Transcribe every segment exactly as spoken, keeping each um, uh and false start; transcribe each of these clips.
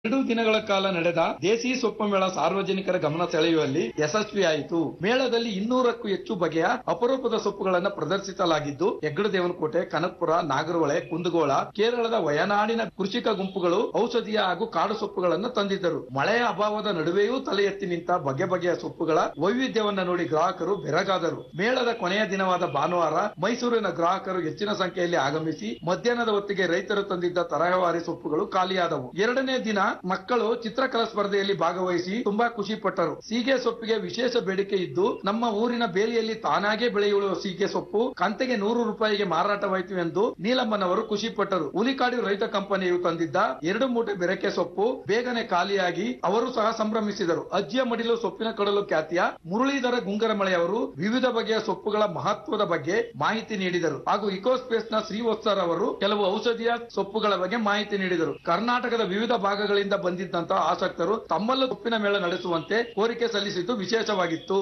ಎರಡು ದಿನಗಳ ಕಾಲ ನಡೆದ ದೇಸಿ ಸೊಪ್ಪು ಮೇಳ ಸಾರ್ವಜನಿಕರ ಗಮನ ಸೆಳೆಯುವಲ್ಲಿ ಯಶಸ್ವಿಯಾಯಿತು. ಮೇಳದಲ್ಲಿ ಇನ್ನೂರಕ್ಕೂ ಹೆಚ್ಚು ಬಗೆಯ ಅಪರೂಪದ ಸೊಪ್ಪುಗಳನ್ನು ಪ್ರದರ್ಶಿಸಲಾಗಿದ್ದು, ಹೆಗ್ಗಡದೇವನಕೋಟೆ, ಕನಕಪುರ, ನಾಗರಹೊಳೆ, ಕುಂದಗೋಳ, ಕೇರಳದ ವಯನಾಡಿನ ಕೃಷಿಕ ಗುಂಪುಗಳು ಔಷಧೀಯ ಹಾಗೂ ಕಾಡು ಸೊಪ್ಪುಗಳನ್ನು ತಂದಿದ್ದರು. ಮಳೆಯ ಅಭಾವದ ನಡುವೆಯೂ ತಲೆ ಎತ್ತಿ ನಿಂತ ಬಗೆ ಬಗೆಯ ಸೊಪ್ಪುಗಳ ವೈವಿಧ್ಯವನ್ನ ನೋಡಿ ಗ್ರಾಹಕರು ಬೆರಗಾದರು. ಮೇಳದ ಕೊನೆಯ ದಿನವಾದ ಭಾನುವಾರ ಮೈಸೂರಿನ ಗ್ರಾಹಕರು ಹೆಚ್ಚಿನ ಸಂಖ್ಯೆಯಲ್ಲಿ ಆಗಮಿಸಿ ಮಧ್ಯಾಹ್ನದ ಹೊತ್ತಿಗೆ ರೈತರು ತಂದಿದ್ದ ತರಹೇವಾರಿ ಸೊಪ್ಪುಗಳು ಖಾಲಿಯಾದವು. ಎರಡನೇ ದಿನ ಮಕ್ಕಳು ಚಿತ್ರಕಲಾ ಸ್ಪರ್ಧೆಯಲ್ಲಿ ಭಾಗವಹಿಸಿ ತುಂಬಾ ಖುಷಿ ಪಟ್ಟರು. ಸೀಗೆ ಸೊಪ್ಪಿಗೆ ವಿಶೇಷ ಬೇಡಿಕೆ ಇದ್ದು, ನಮ್ಮ ಊರಿನ ಬೇಲಿಯಲ್ಲಿ ತಾನಾಗೆ ಬೆಳೆಯುವ ಸೀಗೆ ಸೊಪ್ಪು ಕಂತೆಗೆ ನೂರು ರೂಪಾಯಿಗೆ ಮಾರಾಟವಾಯಿತು ಎಂದು ನೀಲಮ್ಮನವರು ಖುಷಿ ಪಟ್ಟರು. ಹುಲಿಕಾಡಿ ರೈತ ಕಂಪನಿಯು ತಂದಿದ್ದ ಎರಡು ಮೂಟೆ ಬೆರಕೆ ಸೊಪ್ಪು ಬೇಗನೆ ಖಾಲಿಯಾಗಿ ಅವರು ಸಹ ಸಂಭ್ರಮಿಸಿದರು. ಅಜ್ಜಿಯ ಮಡಿಲು ಸೊಪ್ಪಿನ ಕಡಲು ಖ್ಯಾತಿಯ ಮುರಳೀಧರ ಗುಂಗರಮಳೆಯವರು ವಿವಿಧ ಬಗೆಯ ಸೊಪ್ಪುಗಳ ಮಹತ್ವದ ಬಗ್ಗೆ ಮಾಹಿತಿ ನೀಡಿದರು. ಹಾಗೂ ಇಕೋಸ್ಪೇಸ್ ನ ಶ್ರೀವತ್ಸರ್ ಅವರು ಕೆಲವು ಔಷಧೀಯ ಸೊಪ್ಪುಗಳ ಬಗ್ಗೆ ಮಾಹಿತಿ ನೀಡಿದರು. ಕರ್ನಾಟಕದ ವಿವಿಧ ಭಾಗಗಳಿಂದ ಬಂದಿದ್ದಂತಹ ಆಸಕ್ತರು ತಮ್ಮಲ್ಲೂ ಸೊಪ್ಪಿನ ಮೇಳ ನಡೆಸುವಂತೆ ಕೋರಿಕೆ ಸಲ್ಲಿಸಿದ್ದು ವಿಶೇಷವಾಗಿತ್ತು.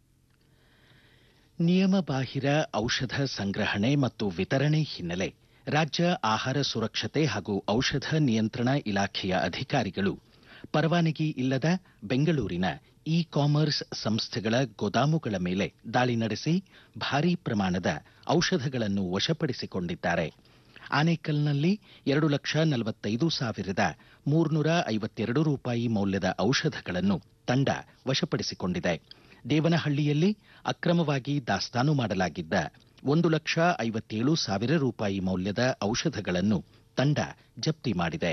ನಿಯಮ ಬಾಹಿರ ಔಷಧ ಸಂಗ್ರಹಣೆ ಮತ್ತು ವಿತರಣೆ ಹಿನ್ನೆಲೆ ರಾಜ್ಯ ಆಹಾರ ಸುರಕ್ಷತೆ ಹಾಗೂ ಔಷಧ ನಿಯಂತ್ರಣ ಇಲಾಖೆಯ ಅಧಿಕಾರಿಗಳು ಪರವಾನಗಿ ಇಲ್ಲದ ಬೆಂಗಳೂರಿನ ಇ ಕಾಮರ್ಸ್ ಸಂಸ್ಥೆಗಳ ಗೋದಾಮುಗಳ ಮೇಲೆ ದಾಳಿ ನಡೆಸಿ ಭಾರೀ ಪ್ರಮಾಣದ ಔಷಧಗಳನ್ನು ವಶಪಡಿಸಿಕೊಂಡಿದ್ದಾರೆ. ಆನೇಕಲ್ನಲ್ಲಿ ಎರಡು ಲಕ್ಷ ನಲವತ್ತೈದು ಸಾವಿರದ ಮೂರ್ನೂರ ಐವತ್ತೆರಡು ರೂಪಾಯಿ ಮೌಲ್ಯದ ಔಷಧಗಳನ್ನು ತಂಡ ವಶಪಡಿಸಿಕೊಂಡಿದೆ. ದೇವನಹಳ್ಳಿಯಲ್ಲಿ ಅಕ್ರಮವಾಗಿ ದಾಸ್ತಾನು ಮಾಡಲಾಗಿದ್ದ ಒಂದು ಲಕ್ಷ ಐವತ್ತೇಳು ಸಾವಿರ ರೂಪಾಯಿ ಮೌಲ್ಯದ ಔಷಧಗಳನ್ನು ತಂಡ ಜಪ್ತಿ ಮಾಡಿದೆ.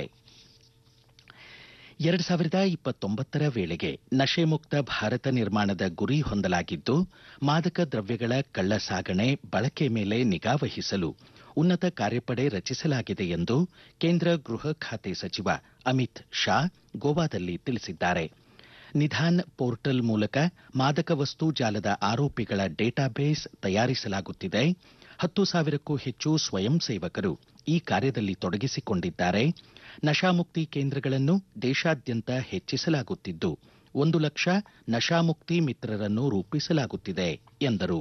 ಎರಡು ಸಾವಿರದ ಇಪ್ಪತ್ತೊಂಬತ್ತರ ವೇಳೆಗೆ ನಶೆಮುಕ್ತ ಭಾರತ ನಿರ್ಮಾಣದ ಗುರಿ ಹೊಂದಲಾಗಿದ್ದು, ಮಾದಕ ದ್ರವ್ಯಗಳ ಕಳ್ಳ ಸಾಗಣೆ ಬಳಕೆ ಮೇಲೆ ನಿಗಾ ವಹಿಸಲು ಉನ್ನತ ಕಾರ್ಯಪಡೆ ರಚಿಸಲಾಗಿದೆ ಎಂದು ಕೇಂದ್ರ ಗೃಹ ಖಾತೆ ಸಚಿವ ಅಮಿತ್ ಶಾ ಗೋವಾದಲ್ಲಿ ತಿಳಿಸಿದ್ದಾರೆ. ನಿಧಾನ್ ಪೋರ್ಟಲ್ ಮೂಲಕ ಮಾದಕ ವಸ್ತು ಜಾಲದ ಆರೋಪಿಗಳ ಡೇಟಾಬೇಸ್ ತಯಾರಿಸಲಾಗುತ್ತಿದೆ. ಹತ್ತು ಸಾವಿರಕ್ಕೂ ಹೆಚ್ಚು ಸ್ವಯಂ ಸೇವಕರು ಈ ಕಾರ್ಯದಲ್ಲಿ ತೊಡಗಿಸಿಕೊಂಡಿದ್ದಾರೆ. ನಶಾಮುಕ್ತಿ ಕೇಂದ್ರಗಳನ್ನು ದೇಶಾದ್ಯಂತ ಹೆಚ್ಚಿಸಲಾಗುತ್ತಿದ್ದು, ಒಂದು ಲಕ್ಷ ನಶಾಮುಕ್ತಿ ಮಿತ್ರರನ್ನು ರೂಪಿಸಲಾಗುತ್ತಿದೆ ಎಂದರು.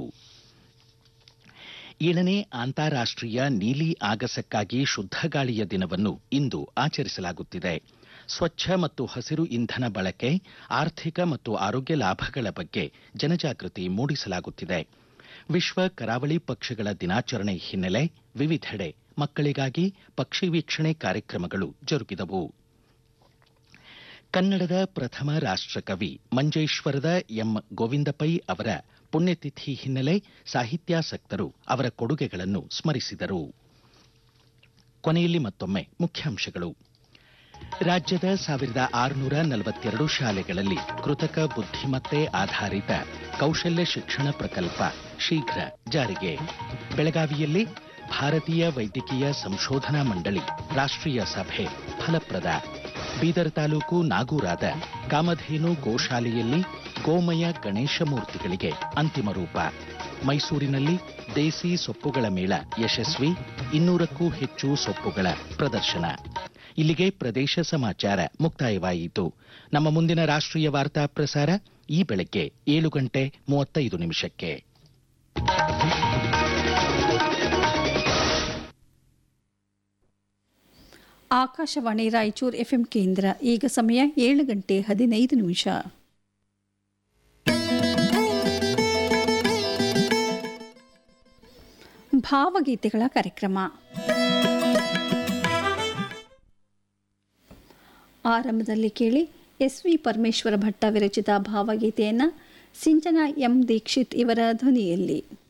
ಏಳನೇ ಅಂತಾರಾಷ್ಟ್ರೀಯ ನೀಲಿ ಆಗಸಕ್ಕಾಗಿ ಶುದ್ಧ ಗಾಳಿಯ ದಿನವನ್ನು ಇಂದು ಆಚರಿಸಲಾಗುತ್ತಿದೆ. ಸ್ವಚ್ಛ ಮತ್ತು ಹಸಿರು ಇಂಧನ ಬಳಕೆ, ಆರ್ಥಿಕ ಮತ್ತು ಆರೋಗ್ಯ ಲಾಭಗಳ ಬಗ್ಗೆ ಜನಜಾಗೃತಿ ಮೂಡಿಸಲಾಗುತ್ತಿದೆ. ವಿಶ್ವ ಕರಾವಳಿ ಪಕ್ಷಿಗಳ ದಿನಾಚರಣೆ ಹಿನ್ನೆಲೆ ವಿವಿಧೆಡೆ ಮಕ್ಕಳಿಗಾಗಿ ಪಕ್ಷಿ ವೀಕ್ಷಣೆ ಕಾರ್ಯಕ್ರಮಗಳು ಜರುಗಿದವು. ಕನ್ನಡದ ಪ್ರಥಮ ರಾಷ್ಟ್ರಕವಿ ಮಂಜೇಶ್ವರದ ಎಂ ಗೋವಿಂದ ಪೈ ಅವರ ಪುಣ್ಯತಿಥಿ ಹಿನ್ನೆಲೆ ಸಾಹಿತ್ಯಾಸಕ್ತರು ಅವರ ಕೊಡುಗೆಗಳನ್ನು ಸ್ಮರಿಸಿದರು. ಕೊನೆಯಲ್ಲಿ ಮತ್ತೊಮ್ಮೆ ಮುಖ್ಯಾಂಶಗಳು. ರಾಜ್ಯದ ಸಾವಿರದ ಆರುನೂರ ನಲವತ್ತೆರಡು ಶಾಲೆಗಳಲ್ಲಿ ಕೃತಕ ಬುದ್ಧಿಮತ್ತೆ ಆಧಾರಿತ ಕೌಶಲ್ಯ ಶಿಕ್ಷಣ ಪ್ರಕಲ್ಪ ಶೀಘ್ರ ಜಾರಿಗೆ. ಬೆಳಗಾವಿಯಲ್ಲಿ ಭಾರತೀಯ ವೈದ್ಯಕೀಯ ಸಂಶೋಧನಾ ಮಂಡಳಿ ರಾಷ್ಟ್ರೀಯ ಸಭೆ ಫಲಪ್ರದ. ಬೀದರ್ ತಾಲೂಕು ನಾಗೂರಾದ ಕಾಮಧೇನು ಗೋಶಾಲೆಯಲ್ಲಿ ಗೋಮಯ ಗಣೇಶ ಮೂರ್ತಿಗಳಿಗೆ ಅಂತಿಮ ರೂಪ. ಮೈಸೂರಿನಲ್ಲಿ ದೇಸಿ ಸೊಪ್ಪುಗಳ ಮೇಳ ಯಶಸ್ವಿ, ಇನ್ನೂರಕ್ಕೂ ಹೆಚ್ಚು ಸೊಪ್ಪುಗಳ ಪ್ರದರ್ಶನ. ಇಲ್ಲಿಗೆ ಪ್ರದೇಶ ಸಮಾಚಾರ ಮುಕ್ತಾಯವಾಯಿತು. ನಮ್ಮ ಮುಂದಿನ ರಾಷ್ಟ್ರೀಯ ವಾರ್ತಾ ಪ್ರಸಾರ ಈ ಬೆಳಗ್ಗೆ ಏಳು ಗಂಟೆ ಮೂವತ್ತೈದು ನಿಮಿಷಕ್ಕೆ. ಆಕಾಶವಾಣಿ ರಾಯಚೂರು ಎಫ್ಎಂ ಕೇಂದ್ರ. ಈಗ ಸಮಯ ಏಳು ಗಂಟೆ ಹದಿನೈದು ನಿಮಿಷ. ಭಾವಗೀತೆಗಳ ಕಾರ್ಯಕ್ರಮ ಆರಂಭದಲ್ಲಿ ಕೇಳಿ ಎಸ್ ವಿ ಪರಮೇಶ್ವರ ಭಟ್ಟ ವಿರಚಿತ ಭಾವಗೀತೆಯನ್ನು ಸಿಂಚನ ಎಂ ದೀಕ್ಷಿತ್ ಇವರ ಧ್ವನಿಯಲ್ಲಿ.